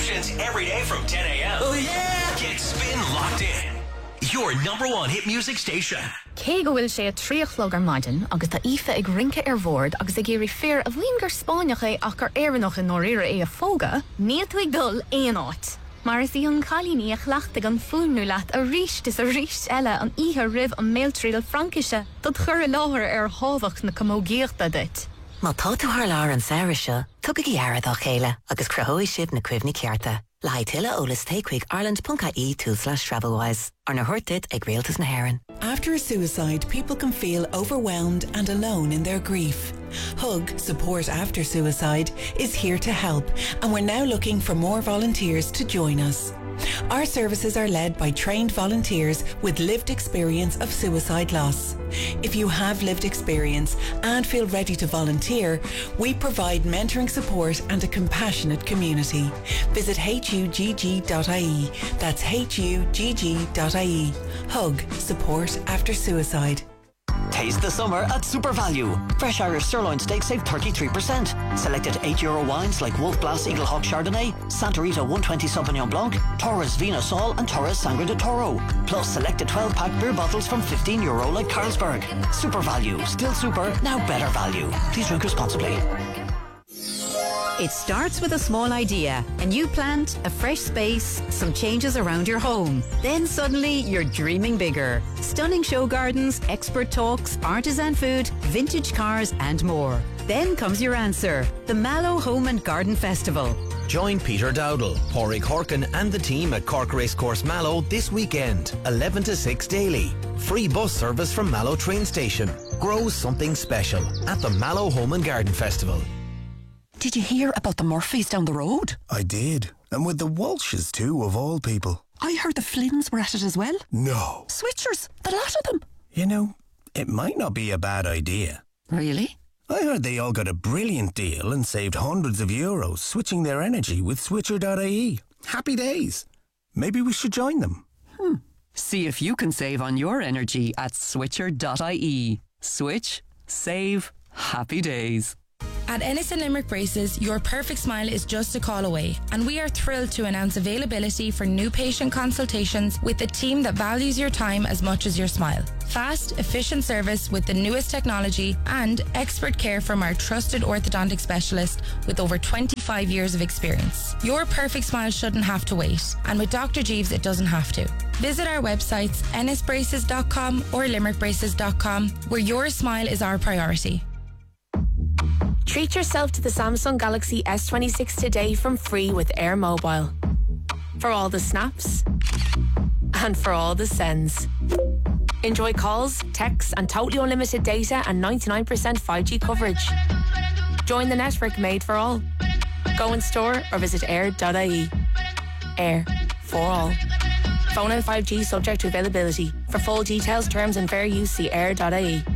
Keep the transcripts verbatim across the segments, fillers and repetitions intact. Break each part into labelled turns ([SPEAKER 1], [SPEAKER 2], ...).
[SPEAKER 1] options every day from ten a.m.
[SPEAKER 2] Oh yeah!
[SPEAKER 1] Get Spin Locked In. Your number one hit music station.
[SPEAKER 3] Cé go bhfuil sé a tríochlog ar maidin, agus tá ife ag rinke ar bhord, agus ag géirí fear a bhíon gur Spáineach é ach gur éireannach in nóiríre é a fóga, ní tú ag dul éon áit. Mar is í an chalíní a chhlaachta an fúnú leat a ríist is a ríist eile an ihe rih an méiltrídal Frankise, dat chur láthir ar hábhacht na camógéachta dit.
[SPEAKER 4] Má tá tú thar lár an saoire seo, tugad í airad á chéile, agus cruthaoidh sibh na cuimhní cearta. Lai tilla ólas takeweek ireland.ie two slash travelwise. Ar na hortit ag réaltas na haireann.
[SPEAKER 5] After a suicide, people can feel overwhelmed and alone in their grief. Hug, Support After Suicide, is here to help, and we're now looking for more volunteers to join us. Our services are led by trained volunteers with lived experience of suicide loss. If you have lived experience and feel ready to volunteer, we provide mentoring support and a compassionate community. Visit h u g g dot i e. That's h u g g dot i e. Hug, Support After Suicide.
[SPEAKER 6] Taste the summer at Super Value. Fresh Irish sirloin steak save thirty-three percent. Selected eight euro wines like Wolf Blass Eagle Hawk Chardonnay, Santa Rita one twenty Sauvignon Blanc, Torres Vino Sol and Torres Sangre de Toro. Plus selected twelve pack beer bottles from fifteen euro like Carlsberg. Super Value. Still super, now better value. Please drink responsibly.
[SPEAKER 7] It starts with a small idea, a new plant, a fresh space, some changes around your home. Then suddenly you're dreaming bigger. Stunning show gardens, expert talks, artisan food, vintage cars and more. Then comes your answer, the Mallow Home and Garden Festival.
[SPEAKER 8] Join Peter Dowdall, Pádraig Horkin and the team at Cork Racecourse Mallow this weekend, eleven to six daily. Free bus service from Mallow train station. Grow something special at the Mallow Home and Garden Festival.
[SPEAKER 9] Did you hear about the Murphys down the road?
[SPEAKER 10] I did. And with the Walshes too, of all people.
[SPEAKER 9] I heard the Flynns were at it as well.
[SPEAKER 10] No.
[SPEAKER 9] Switchers, the lot of them.
[SPEAKER 10] You know, it might not be a bad idea.
[SPEAKER 9] Really?
[SPEAKER 10] I heard they all got a brilliant deal and saved hundreds of euros switching their energy with switcher dot i e. Happy days. Maybe we should join them.
[SPEAKER 9] Hmm. See if you can save on your energy at switcher dot i e. Switch, save, happy days.
[SPEAKER 11] At Ennis and Limerick Braces, your perfect smile is just a call away, and we are thrilled to announce availability for new patient consultations with a team that values your time as much as your smile. Fast, efficient service with the newest technology and expert care from our trusted orthodontic specialist with over twenty-five years of experience. Your perfect smile shouldn't have to wait, and with Doctor Jeeves it doesn't have to. Visit our websites ennis braces dot com or limerick braces dot com, where your smile is our priority.
[SPEAKER 12] Treat yourself to the Samsung Galaxy S twenty-six today from free with Air Mobile. For all the snaps and for all the sends. Enjoy calls, texts and totally unlimited data and ninety-nine percent five G coverage. Join the network made for all. Go in store or visit air dot i e. Air for all. Phone and five G subject to availability. For full details, terms and fair use, see air dot i e.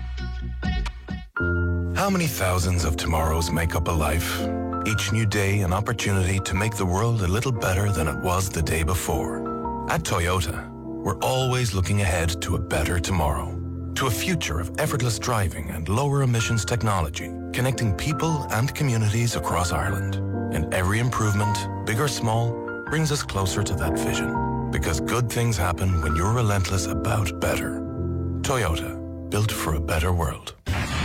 [SPEAKER 13] How many thousands of tomorrows make up a life? Each new day an opportunity to make the world a little better than it was the day before. At Toyota, we're always looking ahead to a better tomorrow. To a future of effortless driving and lower emissions technology, connecting people and communities across Ireland. And every improvement, big or small, brings us closer to that vision. Because good things happen when you're relentless about better. Toyota, built for a better world.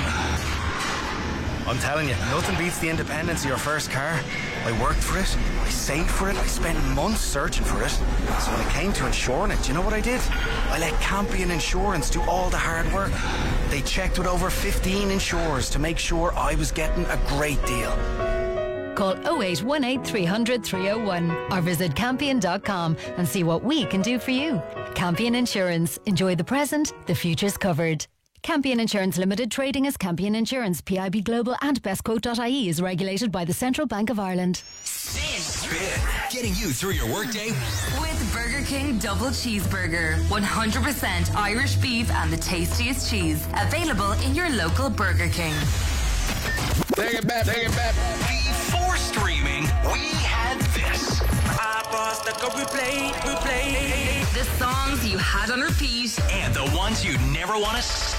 [SPEAKER 14] I'm telling you, nothing beats the independence of your first car. I worked for it, I saved for it, I spent months searching for it. So when it came to insuring it, do you know what I did? I let Campion Insurance do all the hard work. They checked with over fifteen insurers to make sure I was getting a great deal.
[SPEAKER 15] Call oh eight one eight, three hundred, three oh one or visit campion dot com and see what we can do for you. Campion Insurance. Enjoy the present, the future's covered. Campion Insurance Limited, trading as Campion Insurance, P I B Global and bestquote dot i e is regulated by the Central Bank of Ireland.
[SPEAKER 1] Spin. Getting you through your workday
[SPEAKER 16] with Burger King Double Cheeseburger. one hundred percent Irish beef and the tastiest cheese. Available in your local Burger King.
[SPEAKER 1] Take it back, take it back. Before streaming, we had this. I paused the go replay, replay.
[SPEAKER 16] The songs you had on repeat.
[SPEAKER 1] And the ones you'd never want to